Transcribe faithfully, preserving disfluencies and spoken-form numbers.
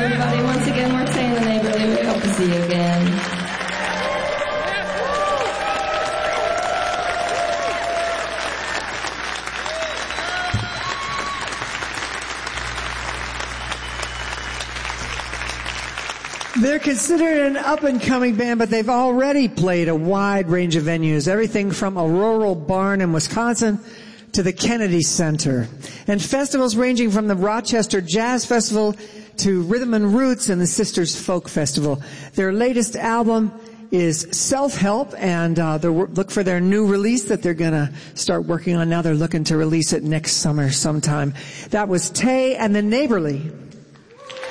everybody. Once again, we're saying the Neighborly. We hope to see you again. They're considered an up-and-coming band, but they've already played a wide range of venues, everything from a rural barn in Wisconsin to the Kennedy Center, and festivals ranging from the Rochester Jazz Festival to Rhythm and Roots and the Sisters Folk Festival. Their latest album is Self-Help, and uh, they look for their new release that they're going to start working on now. They're looking to release it next summer sometime. That was Tay and the Neighborly.